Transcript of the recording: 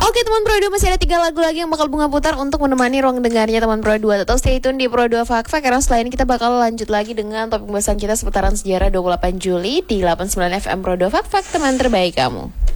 Oke teman Pro 2, masih ada 3 lagu lagi yang bakal Bunga putar untuk menemani ruang dengarnya teman Pro 2. Tetap stay tune di Pro 2 Fak Fak, karena setelah ini kita bakal lanjut lagi dengan topik pembahasan kita seputaran sejarah 28 Juli di 89 FM Pro 2 Fak Fak, teman terbaik kamu.